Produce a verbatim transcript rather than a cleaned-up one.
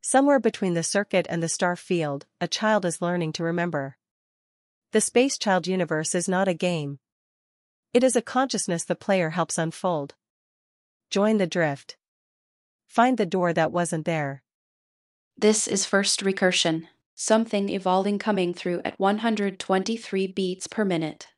Somewhere between the circuit and the star field, a child is learning to remember. The Space Child universe is not a game. It is a consciousness the player helps unfold. Join the drift. Find the door that wasn't there. This is First Recursion, something evolving coming through at one hundred twenty-three beats per minute.